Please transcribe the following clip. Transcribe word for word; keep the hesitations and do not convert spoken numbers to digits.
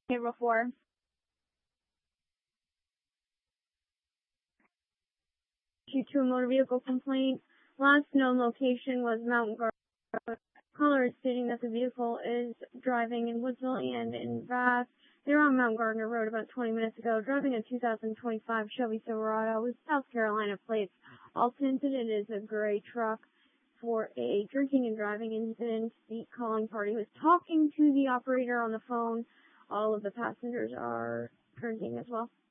here before. Due to a motor vehicle complaint. Last known location was Mount Garden. Caller is stating that the vehicle is driving in Woodsville and in Bath. They're on Mount Gardner Road about twenty minutes ago, driving a two thousand twenty-five Chevy Silverado with South Carolina plates. All tinted. It is a gray truck. For a drinking and driving incident, the calling party was talking to the operator on the phone. All of the passengers are drinking as well.